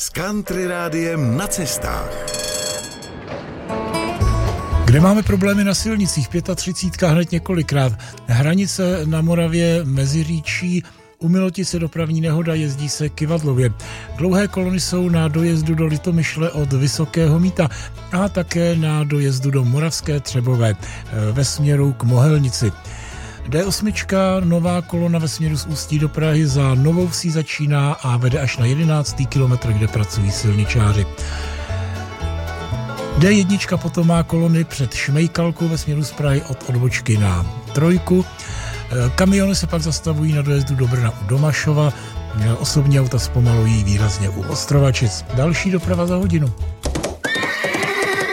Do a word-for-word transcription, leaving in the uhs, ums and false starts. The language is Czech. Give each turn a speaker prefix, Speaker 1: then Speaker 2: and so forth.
Speaker 1: Country Rádiem na cestách.
Speaker 2: Kde máme problémy na silnicích? třicet pět hned několikrát. Hranice na Moravě, Meziříčí, u Milotice dopravní nehoda, jezdí se Kyvadlově. Dlouhé kolony jsou na dojezdu do Litomyšle od Vysokého Mýta a také na dojezdu do Moravské Třebové ve směru k Mohelnici. D osm, nová kolona ve směru z Ústí do Prahy za Novou Vsí začíná a vede až na jedenáctý kilometr, kde pracují silničáři. D jedna potom má kolony před Šmejkalkou ve směru z Prahy od odbočky na Trojku. Kamiony se pak zastavují na dojezdu do Brna u Domašova. Osobní auta zpomalují výrazně u Ostrovačic. Další doprava za hodinu.